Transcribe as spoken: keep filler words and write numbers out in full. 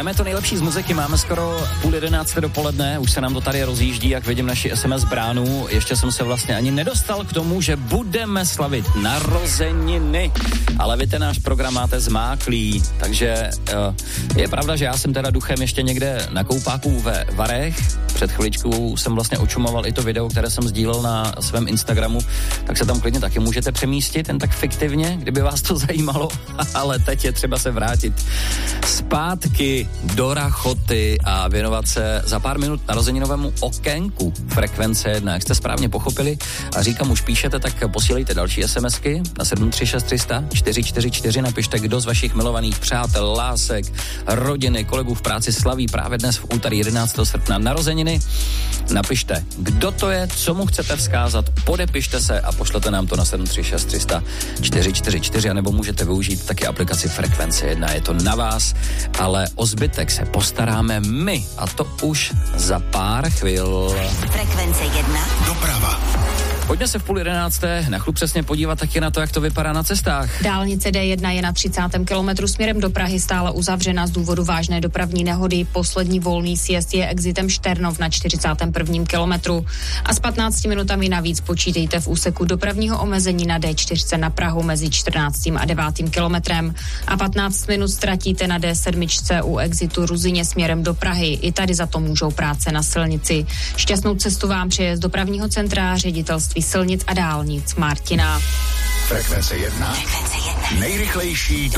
Hrajeme to nejlepší z muziky, máme skoro půl jedenácté dopoledne, už se nám to tady rozjíždí, jak vidím naši es em es bránu. Ještě jsem se vlastně ani nedostal k tomu, že budeme slavit narozeniny, ale vy ten náš program máte zmáklý, takže uh, je pravda, že já jsem teda duchem ještě někde na koupáku ve Varech. Před chviličkou jsem vlastně očumoval i to video, které jsem sdílel na svém Instagramu, tak se tam klidně taky můžete přemístit, jen tak fiktivně, kdyby vás to zajímalo, ale teď je třeba se vrátit zpátky do Rachoty a věnovat se za pár minut narozeninovému okénku Frekvence jedna. Jak jste správně pochopili a říkám, už píšete, tak posílejte další SMSky na sedm tři šest tři sta čtyři čtyři čtyři, napište, kdo z vašich milovaných přátel, lásek, rodiny, kolegů v práci slaví právě dnes v úterý jedenáctého srpna narozeniny. Napište, kdo to je, co mu chcete vzkázat, podepište se a pošlete nám to na sedm tři šest tři sta čtyři čtyři čtyři, anebo můžete využít taky aplikaci Frekvence jedna, je to na vás, ale o zbytek se postaráme my a to už za pár chvil. Frekvence jedna. Doprava. Pojďme se v půl jedenácté na chlup přesně podívat taky na to, jak to vypadá na cestách. Dálnice D jedna je na třicátém kilometru směrem do Prahy stále uzavřena z důvodu vážné dopravní nehody. Poslední volný sjezd je exitem Šternov na čtyřicátém prvním kilometru. A s patnácti minutami navíc počítejte v úseku dopravního omezení na D čtyři na Prahu mezi čtrnáctým a devátým kilometrem. A patnáct minut ztratíte na D sedm u exitu Ruzyně směrem do Prahy. I tady za to můžou práce na silnici. Šťastnou cestu vám přeje z dopravního centra ředitelství silnic a dálnic Martina. Frekvence jedna. Frekvence jedna. Nejrychlejší